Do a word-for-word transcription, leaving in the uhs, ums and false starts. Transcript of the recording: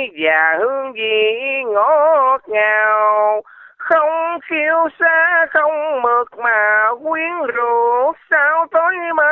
và hương vị ngọt ngào, không khiêu xa không mượt mà quyến rũ.